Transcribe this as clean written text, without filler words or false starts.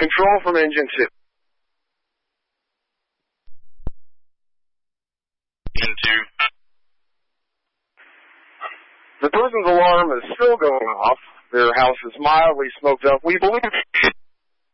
Control from engine 2. Into. The person's alarm is still going off. Their house is mildly smoked up. We believe